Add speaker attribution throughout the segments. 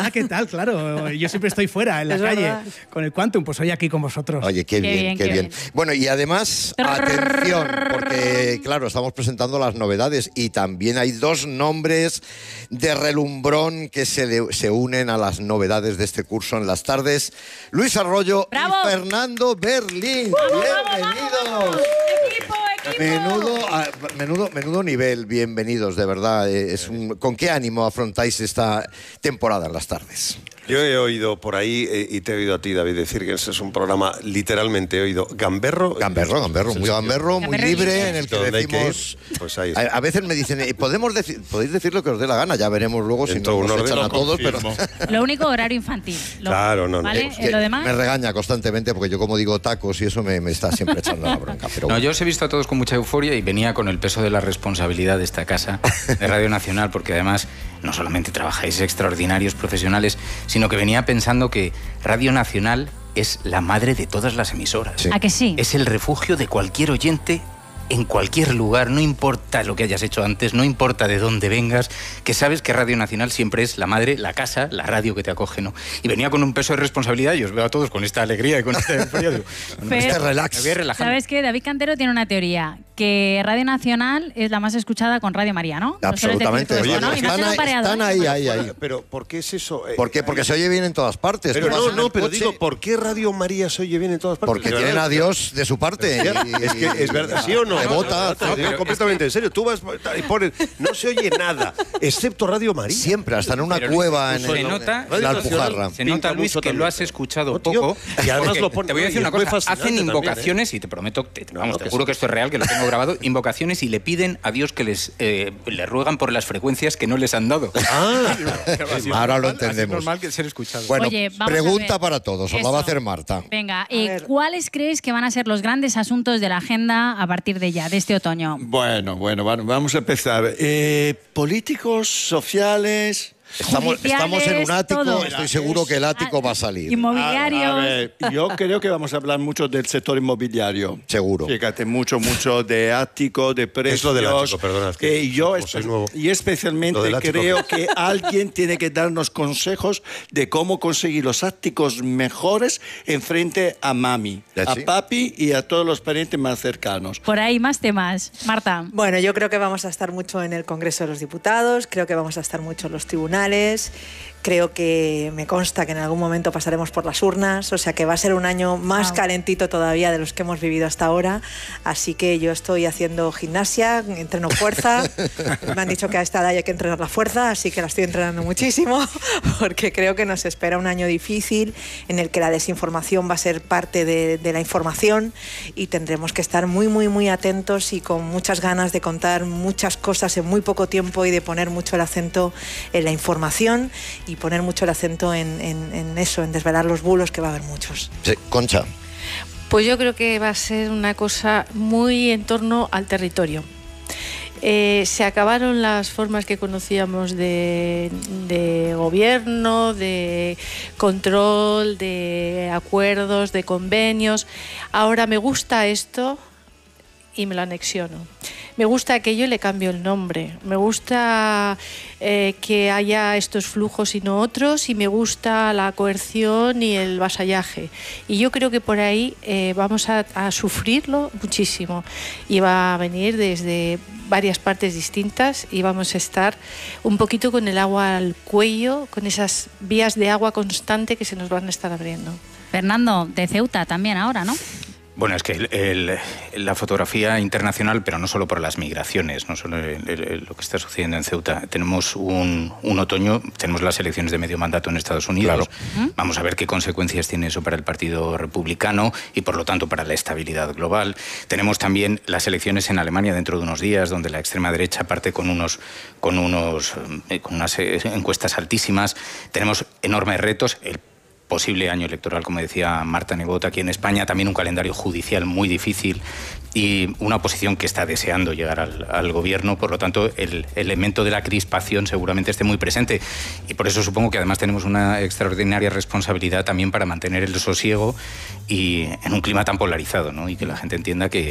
Speaker 1: ¿qué tal? Claro, yo siempre estoy fuera, en la calle, con el Quantum, pues hoy aquí con vosotros.
Speaker 2: Oye, qué bien. Bueno, y además, atención, porque, claro, estamos presentando las novedades y también hay dos nombres de relumbrón que se unen a las novedades de este curso en las tardes. Luis Arroyo
Speaker 3: ¡Bravo!
Speaker 2: y Fernando Berlín. ¡Bienvenidos! Menudo nivel, bienvenidos, de verdad. ¿Con qué ánimo afrontáis esta temporada en las tardes?
Speaker 4: Yo he oído por ahí, y te he oído a ti, David, decir que ese es un programa, literalmente he oído gamberro.
Speaker 2: Gamberro, muy libre, en el que decimos...
Speaker 4: Pues ahí
Speaker 2: a veces me dicen, podéis decir lo que os dé la gana, ya veremos luego si nos echan a todos, pero...
Speaker 3: Lo único, horario infantil.
Speaker 4: Claro, no.
Speaker 3: ¿Vale? Lo demás...
Speaker 2: Me regaña constantemente porque yo como digo tacos y eso me está siempre echando la bronca. Pero
Speaker 5: no, yo os he visto a todos con mucha euforia y venía con el peso de la responsabilidad de esta casa, de Radio Nacional, porque además no solamente trabajáis extraordinarios profesionales, sino que venía pensando que Radio Nacional es la madre de todas las emisoras.
Speaker 3: Sí. ¿A que sí?
Speaker 5: Es el refugio de cualquier oyente en cualquier lugar, no importa lo que hayas hecho antes, no importa de dónde vengas, que sabes que Radio Nacional siempre es la madre, la casa, la radio que te acoge, ¿no? Y venía con un peso de responsabilidad y os veo a todos con esta alegría y con esta euforia. Digo,
Speaker 2: este relax.
Speaker 5: Me voy a relajar.
Speaker 3: ¿Sabes qué? David Cantero tiene una teoría, que Radio Nacional es la más escuchada con Radio María, ¿no?
Speaker 2: Absolutamente.
Speaker 3: Oye, ¿no?
Speaker 2: Están ahí.
Speaker 4: Pero ¿por qué es eso?
Speaker 2: ¿Por qué? Porque se oye bien en todas partes.
Speaker 4: Pero pero digo, ¿por qué Radio María se oye bien en todas partes?
Speaker 2: Porque tienen a Dios de su parte.
Speaker 4: Es que es verdad, ¿sí o no?
Speaker 2: Me vota.
Speaker 4: Te digo completamente en serio. Tú vas y pones, no se oye nada, excepto Radio María.
Speaker 2: Siempre, hasta en una cueva en la Alpujarra.
Speaker 5: Se nota, Luis, que lo has escuchado poco.
Speaker 4: Y además lo pones.
Speaker 5: Te voy a decir una cosa, hacen invocaciones, y te prometo, vamos, te juro que esto es real, que lo tengo grabado, invocaciones y le piden a Dios que le ruegan por las frecuencias que no les han dado.
Speaker 2: Ahora lo entendemos.
Speaker 5: Es normal que ser escuchado.
Speaker 2: Bueno,
Speaker 3: Oye,
Speaker 2: pregunta para todos, os la va a hacer Marta.
Speaker 3: Venga, ¿cuáles creéis que van a ser los grandes asuntos de la agenda a partir de ya, de este otoño?
Speaker 6: Bueno, vamos a empezar. Políticos, sociales...
Speaker 2: Estamos en un ático,
Speaker 3: todo.
Speaker 2: estoy seguro que el ático va a salir.
Speaker 3: Inmobiliarios.
Speaker 6: A ver, yo creo que vamos a hablar mucho del sector inmobiliario.
Speaker 2: Seguro.
Speaker 6: Fíjate, mucho de ático, de precios.
Speaker 4: Es lo del ático, perdona.
Speaker 6: Y especialmente creo que alguien tiene que darnos consejos de cómo conseguir los áticos mejores en frente a mami, a papi y a todos los parientes más cercanos.
Speaker 3: Por ahí más temas. Marta.
Speaker 7: Bueno, yo creo que vamos a estar mucho en el Congreso de los Diputados, creo que vamos a estar mucho en los tribunales. Creo que me consta que en algún momento pasaremos por las urnas, o sea que va a ser un año más calentito todavía de los que hemos vivido hasta ahora, así que yo estoy haciendo gimnasia, entreno fuerza, me han dicho que a esta edad hay que entrenar la fuerza, así que la estoy entrenando muchísimo, porque creo que nos espera un año difícil en el que la desinformación va a ser parte de la información y tendremos que estar muy atentos y con muchas ganas de contar muchas cosas en muy poco tiempo y de poner mucho el acento en la información y poner mucho el acento en eso, en desvelar los bulos, que va a haber muchos.
Speaker 2: Sí, Concha.
Speaker 8: Pues yo creo que va a ser una cosa muy en torno al territorio. Se acabaron las formas que conocíamos de gobierno, de control, de acuerdos, de convenios. Ahora me gusta esto y me lo anexiono. Me gusta aquello y le cambio el nombre. Me gusta que haya estos flujos y no otros, y me gusta la coerción y el vasallaje. Y yo creo que por ahí vamos a sufrirlo muchísimo. Y va a venir desde varias partes distintas y vamos a estar un poquito con el agua al cuello, con esas vías de agua constante que se nos van a estar abriendo.
Speaker 3: Fernando, de Ceuta también ahora, ¿no?
Speaker 5: Bueno, es que la fotografía internacional, pero no solo por las migraciones, no solo lo que está sucediendo en Ceuta. Tenemos un otoño, tenemos las elecciones de medio mandato en Estados Unidos. Claro. Vamos a ver qué consecuencias tiene eso para el Partido Republicano y, por lo tanto, para la estabilidad global. Tenemos también las elecciones en Alemania dentro de unos días, donde la extrema derecha parte con unas encuestas altísimas. Tenemos enormes retos. El posible año electoral, como decía Marta Nebot, aquí en España, también un calendario judicial muy difícil y una oposición que está deseando llegar al gobierno. Por lo tanto, el elemento de la crispación seguramente esté muy presente, y por eso supongo que además tenemos una extraordinaria responsabilidad también para mantener el sosiego y en un clima tan polarizado, ¿no? Y que la gente entienda que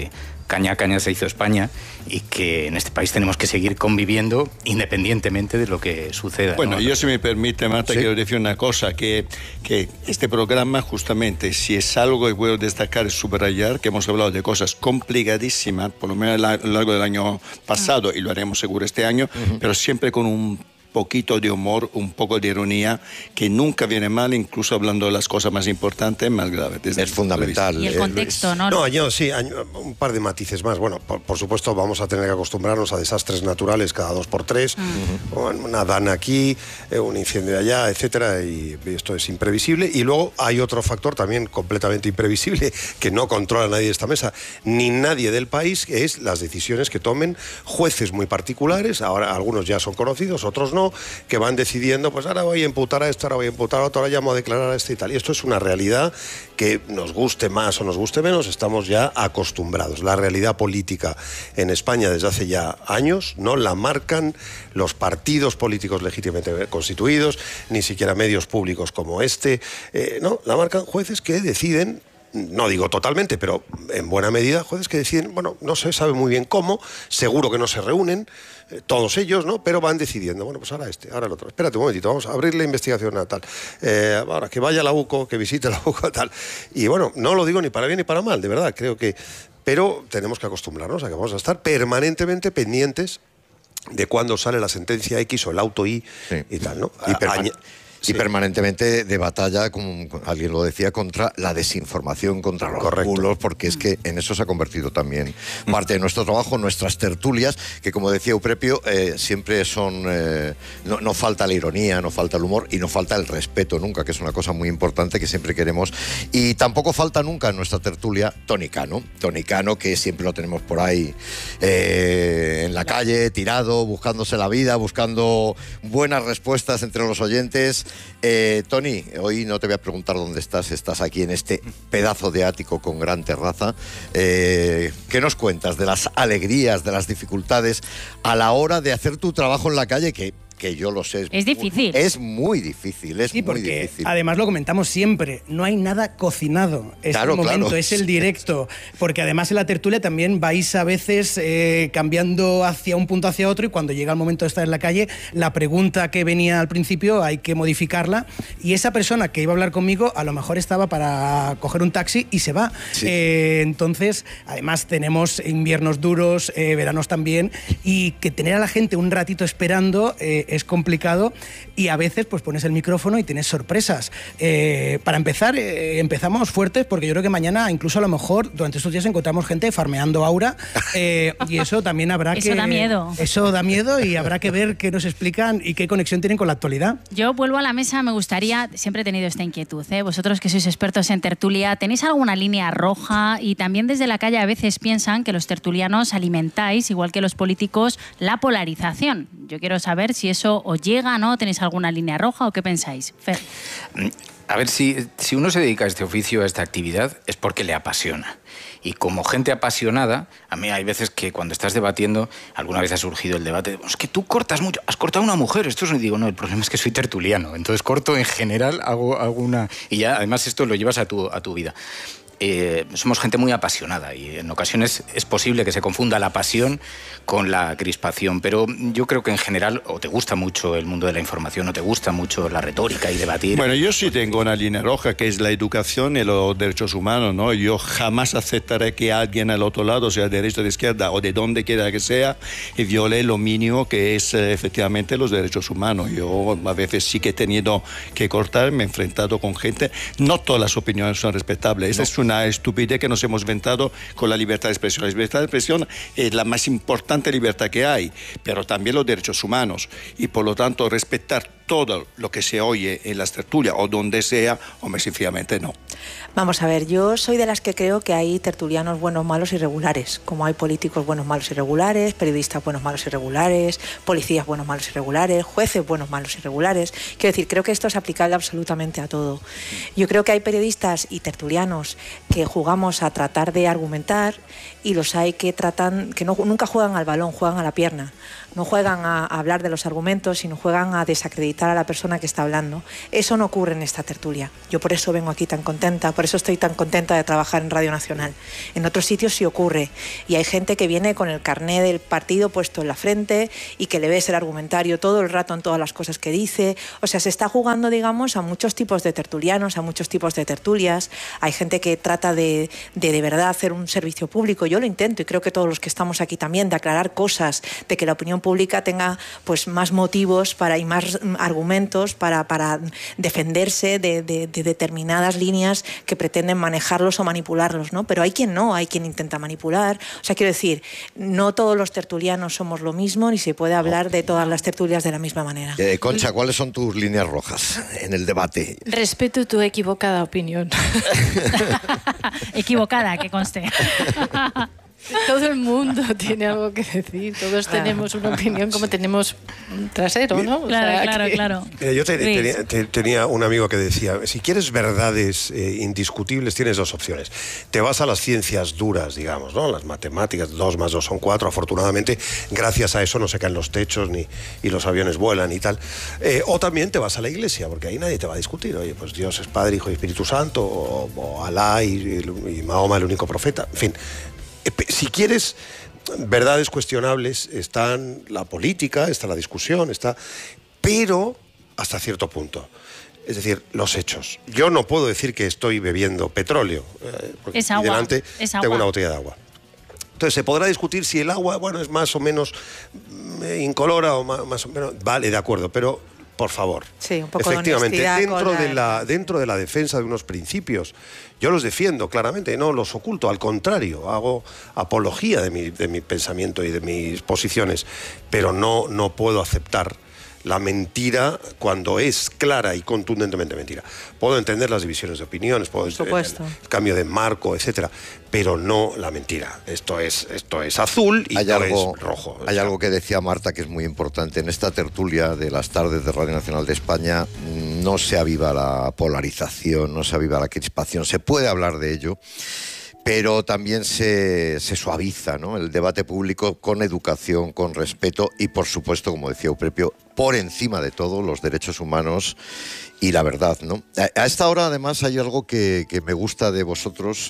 Speaker 5: caña a caña se hizo España y que en este país tenemos que seguir conviviendo independientemente de lo que suceda.
Speaker 6: Bueno,
Speaker 5: ¿no?
Speaker 6: yo, si me permite, Marta, quiero decir una cosa, que este programa, justamente, si es algo que puedo destacar, es subrayar que hemos hablado de cosas complicadísimas, por lo menos a lo largo del año pasado, y lo haremos seguro este año, pero siempre con un poquito de humor, un poco de ironía, que nunca viene mal, incluso hablando de las cosas más importantes, más graves.
Speaker 2: Es fundamental.
Speaker 3: Y el contexto, ¿no?
Speaker 4: No, un par de matices más. Bueno, por supuesto vamos a tener que acostumbrarnos a desastres naturales cada 2 por 3, una dana aquí, un incendio allá, etcétera, y esto es imprevisible. Y luego hay otro factor también completamente imprevisible que no controla nadie de esta mesa, ni nadie del país, que es las decisiones que tomen jueces muy particulares. Ahora algunos ya son conocidos, otros no, que van decidiendo, pues ahora voy a imputar a esto, ahora voy a imputar a otro, ahora llamo a declarar a este y tal. Y esto es una realidad que, nos guste más o nos guste menos, estamos ya acostumbrados. La realidad política en España desde hace ya años no la marcan los partidos políticos legítimamente constituidos, ni siquiera medios públicos como este, no, la marcan jueces que deciden. No digo totalmente, pero en buena medida, jueces que deciden, bueno, no se sabe muy bien cómo, seguro que no se reúnen, todos ellos, ¿no? Pero van decidiendo, bueno, pues ahora este, ahora el otro. Espérate un momentito, vamos a abrir la investigación a tal. Ahora que vaya la UCO, que visite la UCO, tal. Y bueno, no lo digo ni para bien ni para mal, de verdad, creo que... Pero tenemos que acostumbrarnos a que vamos a estar permanentemente pendientes de cuándo sale la sentencia X o el auto Y, y tal, ¿no?
Speaker 2: Y permanentemente de batalla, como alguien lo decía, contra la desinformación, contra los bulos, porque es que en eso se ha convertido también parte de nuestro trabajo, nuestras tertulias, que como decía Euprepio, siempre son... no falta la ironía, no falta el humor y no falta el respeto nunca, que es una cosa muy importante que siempre queremos. Y tampoco falta nunca en nuestra tertulia Toni Cano. Toni Cano, que siempre lo tenemos por ahí en la calle, tirado, buscándose la vida, buscando buenas respuestas entre los oyentes. Toni, hoy no te voy a preguntar dónde estás aquí en este pedazo de ático con gran terraza. ¿Qué nos cuentas de las alegrías, de las dificultades a la hora de hacer tu trabajo en la calle, que yo lo sé.
Speaker 3: Es difícil.
Speaker 2: Es muy difícil, es
Speaker 1: sí,
Speaker 2: muy
Speaker 1: porque
Speaker 2: difícil.
Speaker 1: Además lo comentamos siempre, no hay nada cocinado. Es
Speaker 2: claro,
Speaker 1: el momento,
Speaker 2: claro.
Speaker 1: Es el directo. Porque además en la tertulia también vais a veces cambiando hacia un punto hacia otro y cuando llega el momento de estar en la calle, la pregunta que venía al principio hay que modificarla y esa persona que iba a hablar conmigo a lo mejor estaba para coger un taxi y se va. Sí. Entonces, además tenemos inviernos duros, veranos también, y que tener a la gente un ratito esperando es complicado y a veces pues pones el micrófono y tienes sorpresas. Para empezar, empezamos fuertes porque yo creo que mañana incluso a lo mejor durante estos días encontramos gente farmeando aura y eso también habrá
Speaker 3: eso da miedo.
Speaker 1: Eso da miedo y habrá que ver qué nos explican y qué conexión tienen con la actualidad.
Speaker 3: Yo vuelvo a la mesa, me gustaría, siempre he tenido esta inquietud, vosotros que sois expertos en tertulia, ¿tenéis alguna línea roja? Y también desde la calle a veces piensan que los tertulianos alimentáis, igual que los políticos, la polarización. Yo quiero saber si eso os llega, ¿no? ¿Tenéis alguna línea roja o qué pensáis? Fer.
Speaker 5: A ver, si uno se dedica a este oficio, a esta actividad, es porque le apasiona. Y como gente apasionada, a mí hay veces que cuando estás debatiendo, alguna vez ha surgido el debate, es que tú cortas mucho, has cortado a una mujer, esto es... Y digo, no, el problema es que soy tertuliano, entonces corto en general, hago una... Y ya, además, esto lo llevas a tu vida. Somos gente muy apasionada y en ocasiones es posible que se confunda la pasión con la crispación, pero yo creo que en general o te gusta mucho el mundo de la información o te gusta mucho la retórica y debatir.
Speaker 6: Bueno, yo sí tengo una línea roja que es la educación y los derechos humanos, ¿no? Yo jamás aceptaré que alguien al otro lado, sea de derecha o de izquierda o de donde quiera que sea, y viole lo mínimo que es efectivamente los derechos humanos. Yo a veces sí que he tenido que cortar, me he enfrentado con gente, no todas las opiniones son respetables, esa es una estupidez que nos hemos inventado con la libertad de expresión. La libertad de expresión es la más importante libertad que hay, pero también los derechos humanos y por lo tanto respetar todo lo que se oye en las tertulias o donde sea, hombre, sencillamente no.
Speaker 7: Vamos a ver, yo soy de las que creo que hay tertulianos buenos, malos y regulares, como hay políticos buenos, malos y regulares, periodistas buenos, malos y regulares, policías buenos, malos y regulares, jueces buenos, malos y regulares. Quiero decir, creo que esto es aplicable absolutamente a todo. Yo creo que hay periodistas y tertulianos que jugamos a tratar de argumentar y los hay que tratan, que nunca juegan al balón, juegan a la pierna. No juegan a hablar de los argumentos, sino juegan a desacreditar a la persona que está hablando. Eso no ocurre en esta tertulia. Yo por eso vengo aquí tan contenta contenta, por eso estoy tan contenta de trabajar en Radio Nacional. En otros sitios sí ocurre, y hay gente que viene con el carné del partido puesto en la frente y que le ves el argumentario todo el rato en todas las cosas que dice. O sea, se está jugando, digamos, a muchos tipos de tertulianos, a muchos tipos de tertulias. Hay gente que trata de verdad hacer un servicio público. Yo lo intento, y creo que todos los que estamos aquí también, de aclarar cosas, de que la opinión pública tenga pues más motivos y más argumentos para defenderse de determinadas líneas que pretenden manejarlos o manipularlos, ¿no? Pero hay quien no, hay quien intenta manipular. O sea, quiero decir, no todos los tertulianos somos lo mismo, ni se puede hablar de todas las tertulias de la misma manera.
Speaker 2: Concha, ¿cuáles son tus líneas rojas en el debate?
Speaker 8: Respeto tu equivocada opinión.
Speaker 3: Equivocada, que conste.
Speaker 8: Todo el mundo tiene algo que decir, todos tenemos una opinión como tenemos un trasero, ¿no?
Speaker 3: Claro.
Speaker 4: Yo tenía un amigo que decía, si quieres verdades indiscutibles, tienes dos opciones. Te vas a las ciencias duras, digamos, ¿no? Las matemáticas, 2 más 2 son 4, afortunadamente, gracias a eso no se caen los techos y los aviones vuelan y tal. O también te vas a la iglesia, porque ahí nadie te va a discutir. Oye, pues Dios es Padre, Hijo y Espíritu Santo, o Alá y Mahoma el único profeta, en fin. Si quieres verdades cuestionables, están la política, está la discusión, pero hasta cierto punto. Es decir, los hechos. Yo no puedo decir que estoy bebiendo petróleo, porque
Speaker 3: es agua,
Speaker 4: delante tengo una botella de agua. Entonces, se podrá discutir si el agua, es más o menos incolora o más o menos... Vale, de acuerdo, pero... Por favor.
Speaker 7: Sí, un poco
Speaker 4: efectivamente,
Speaker 7: de
Speaker 4: dentro de la defensa de unos principios, yo los defiendo claramente, no los oculto, al contrario, hago apología de mi pensamiento y de mis posiciones, pero no puedo aceptar la mentira cuando es clara y contundentemente mentira. Puedo entender las divisiones de opiniones, puedo entender el cambio de marco, etcétera, pero no la mentira. Esto es azul y esto es rojo.
Speaker 2: Hay algo que decía Marta que es muy importante. En esta tertulia de las tardes de Radio Nacional de España no se aviva la polarización, no se aviva la crispación. Se puede hablar de ello, pero también se suaviza, ¿no?, el debate público con educación, con respeto y, por supuesto, como decía Eupepio, por encima de todo, los derechos humanos y la verdad, ¿no? A esta hora, además, hay algo que me gusta de vosotros.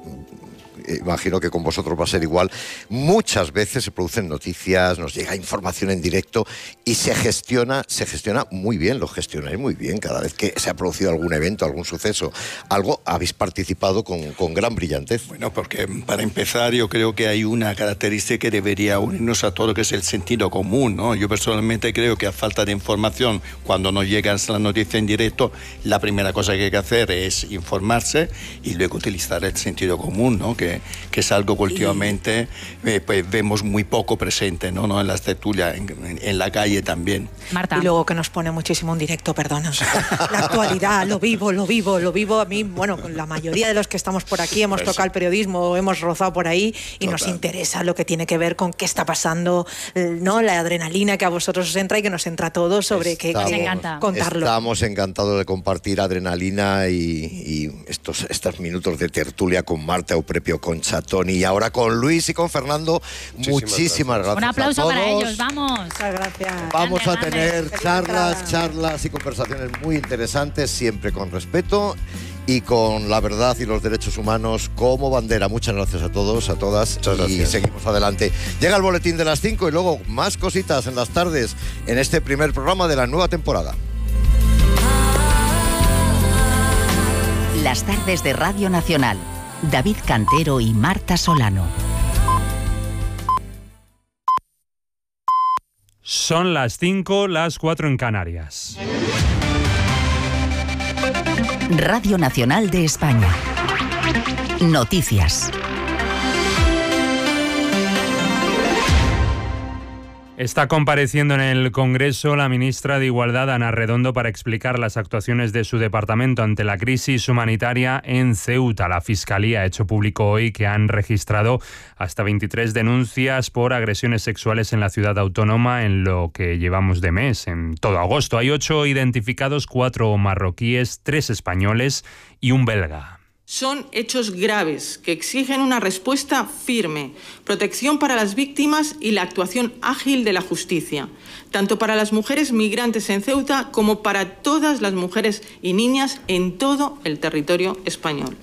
Speaker 2: Imagino que con vosotros va a ser igual. Muchas veces se producen noticias, nos llega información en directo y se gestiona muy bien, lo gestionáis muy bien. Cada vez que se ha producido algún evento, algún suceso, algo, habéis participado con gran brillantez.
Speaker 6: Bueno, porque para empezar yo creo que hay una característica que debería unirnos a todo, que es el sentido común, ¿no? Yo personalmente creo que a falta de información, cuando nos llega la noticia en directo, la primera cosa que hay que hacer es informarse y luego utilizar el sentido común, ¿no? Que es algo que últimamente pues vemos muy poco presente, ¿no? En las tertulias, en la calle también.
Speaker 3: Marta.
Speaker 7: Y luego que nos pone muchísimo un directo, perdona. La actualidad, lo vivo. A mí, bueno, la mayoría de los que estamos por aquí hemos tocado el periodismo, hemos rozado por ahí y nos interesa lo que tiene que ver con qué está pasando, ¿no? La adrenalina que a vosotros os entra y que nos entra a todos sobre qué contarlo.
Speaker 2: Estamos encantados de compartir adrenalina y estos minutos de tertulia con Marta, Eupepio, con Tony y ahora con Luis y con Fernando. Muchísimas gracias.
Speaker 3: Un aplauso para ellos, vamos.
Speaker 7: Muchas gracias.
Speaker 2: Vamos a tener charlas y conversaciones muy interesantes, siempre con respeto y con la verdad y los derechos humanos como bandera. Muchas gracias a todos, a todas. Y seguimos adelante. Llega el boletín de las 5 y luego más cositas en las tardes en este primer programa de la nueva temporada.
Speaker 9: Las tardes de Radio Nacional. David Cantero y Marta Solano.
Speaker 10: Son las 5, las 4 en Canarias.
Speaker 9: Radio Nacional de España. Noticias.
Speaker 10: Está compareciendo en el Congreso la ministra de Igualdad, Ana Redondo, para explicar las actuaciones de su departamento ante la crisis humanitaria en Ceuta. La Fiscalía ha hecho público hoy que han registrado hasta 23 denuncias por agresiones sexuales en la ciudad autónoma en lo que llevamos de mes, en todo agosto. Hay 8 identificados, 4 marroquíes, 3 españoles y un belga.
Speaker 11: Son hechos graves que exigen una respuesta firme, protección para las víctimas y la actuación ágil de la justicia, tanto para las mujeres migrantes en Ceuta como para todas las mujeres y niñas en todo el territorio español.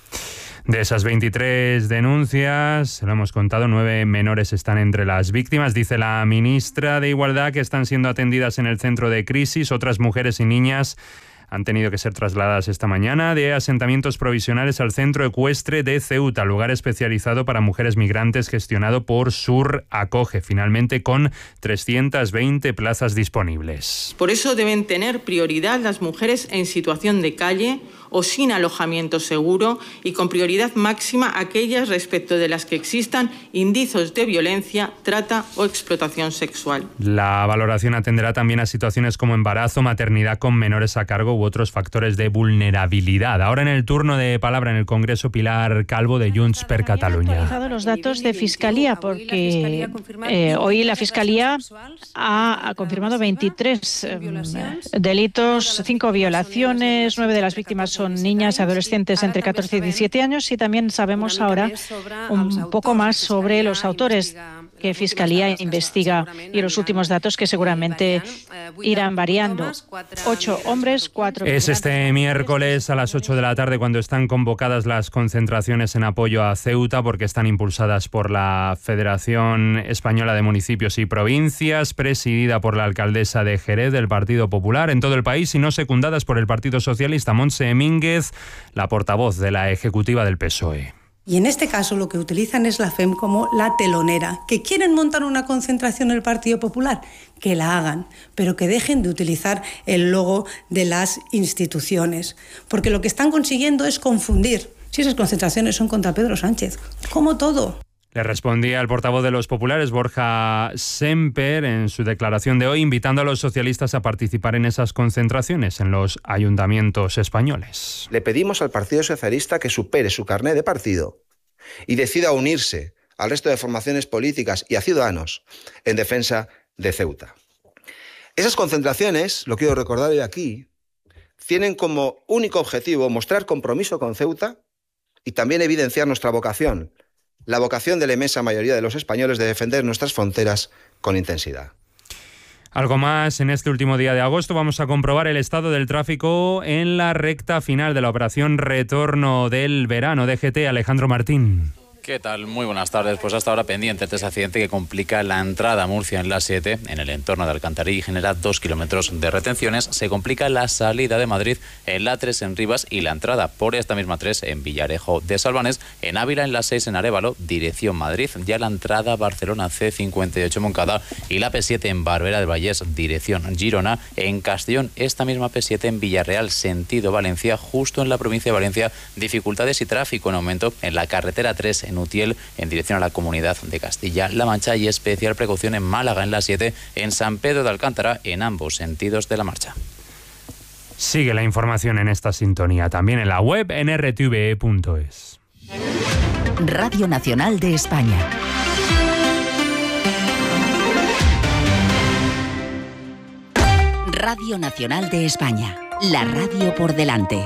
Speaker 10: De esas 23 denuncias, se lo hemos contado, 9 menores están entre las víctimas. Dice la ministra de Igualdad que están siendo atendidas en el centro de crisis. Otras mujeres y niñas han tenido que ser trasladadas esta mañana de asentamientos provisionales al centro ecuestre de Ceuta, lugar especializado para mujeres migrantes gestionado por Sur Acoge, finalmente con 320 plazas disponibles.
Speaker 11: Por eso deben tener prioridad las mujeres en situación de calle o sin alojamiento seguro y con prioridad máxima aquellas respecto de las que existan indicios de violencia, trata o explotación sexual.
Speaker 10: La valoración atenderá también a situaciones como embarazo, maternidad con menores a cargo u otros factores de vulnerabilidad. Ahora en el turno de palabra en el Congreso, Pilar Calvo de Junts per Catalunya.
Speaker 12: Han actualizado los datos de Fiscalía porque hoy la Fiscalía ha confirmado 23 delitos, 5 violaciones, 9 de las víctimas son niñas y adolescentes entre 14 y 17 años y también sabemos ahora un poco más sobre los autores que Fiscalía investiga y los últimos datos que seguramente irán variando. 8 hombres, 4
Speaker 10: Es este miércoles a las 8 de la tarde cuando están convocadas las concentraciones en apoyo a Ceuta porque están impulsadas por la Federación Española de Municipios y Provincias, presidida por la alcaldesa de Jerez del Partido Popular en todo el país y no secundadas por el Partido Socialista. Montse Mínguez, la portavoz de la ejecutiva del PSOE.
Speaker 13: Y en este caso lo que utilizan es la FEM como la telonera. ¿Que quieren montar una concentración en el Partido Popular? Que la hagan, pero que dejen de utilizar el logo de las instituciones. Porque lo que están consiguiendo es confundir. Si esas concentraciones son contra Pedro Sánchez, como todo.
Speaker 10: Le respondía el portavoz de los populares, Borja Semper, en su declaración de hoy, invitando a los socialistas a participar en esas concentraciones en los ayuntamientos españoles.
Speaker 14: Le pedimos al Partido Socialista que supere su carné de partido y decida unirse al resto de formaciones políticas y a Ciudadanos en defensa de Ceuta. Esas concentraciones, lo quiero recordar hoy aquí, tienen como único objetivo mostrar compromiso con Ceuta y también evidenciar nuestra vocación, la vocación de la inmensa mayoría de los españoles de defender nuestras fronteras con intensidad.
Speaker 10: Algo más, en este último día de agosto vamos a comprobar el estado del tráfico en la recta final de la operación Retorno del Verano. DGT, Alejandro Martín.
Speaker 15: ¿Qué tal? Muy buenas tardes. Pues hasta ahora pendiente de ese accidente que complica la entrada a Murcia en la 7, en el entorno de Alcantarilla y genera 2 kilómetros de retenciones. Se complica la salida de Madrid en la 3 en Rivas y la entrada por esta misma 3 en Villarejo de Salvanés, en Ávila en la 6 en Arévalo, dirección Madrid. Ya la entrada Barcelona C58 Moncada y la P7 en Barberá del Vallés, dirección Girona. En Castellón, esta misma P7 en Villarreal, sentido Valencia, justo en la provincia de Valencia. Dificultades y tráfico en aumento en la carretera 3 en Utiel, en dirección a la Comunidad de Castilla-La Mancha, y especial precaución en Málaga en la 7, en San Pedro de Alcántara, en ambos sentidos de la marcha.
Speaker 10: Sigue la información en esta sintonía, también en la web en rtve.es.
Speaker 9: Radio Nacional de España. Radio Nacional de España, la radio por delante.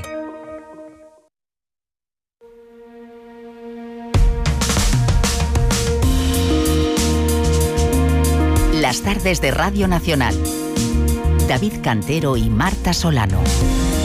Speaker 9: Las tardes de Radio Nacional. David Cantero y Marta Solano.